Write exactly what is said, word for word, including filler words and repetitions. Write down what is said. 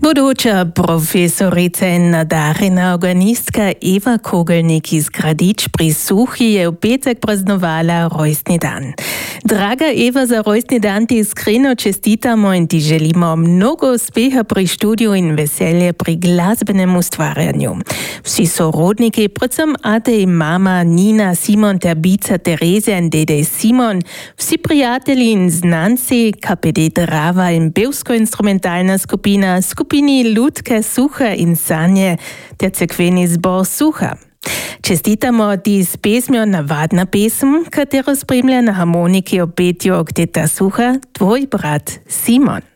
Buduća profesorica i nadarena organistka Eva Kogelnik iz Gradič pri Suchi je v petek praznovala rojstni dan. Draga Eva, za rojstni dan ti iskreno čestitamo in ti želimo mnogo uspeha pri študiju in veselje pri glasbenem ustvarjanju. Vsi sorodniki, predvsem ate in mama Nina, Simon ter bica Terezija in dede Simon, vsi prijatelji in znanci, K P D Drava in pevsko-instrumentalna skupina, skupini Ludke Sucha in Sanje ter cerkveni zbor Sucha. Čestitamo ti s pesmjo Navadna pesem, katero spremlja na harmoniki ob petju okteta Sucha tvoj brat Simon.